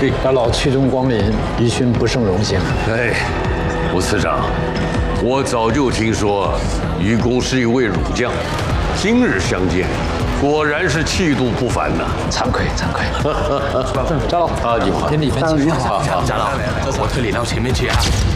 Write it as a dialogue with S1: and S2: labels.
S1: 家老曲中光临，余勋不胜荣幸。
S2: 哎，吴司长，我早就听说愚公是一位儒将，今日相见，果然是气度不凡呐。
S1: 惭愧。张老
S2: 啊，你好，
S1: 给你分析。
S3: 张老，我推你到前面去啊。